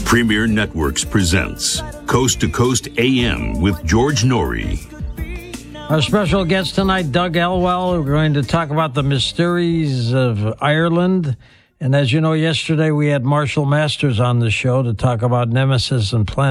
Premier Networks presents Coast to Coast AM with George Norrie. Our special guest tonight, Doug Elwell. We're going to talk about the mysteries of Ireland. And as you know, yesterday we had Marshall Masters on the show to talk about Nemesis and Planet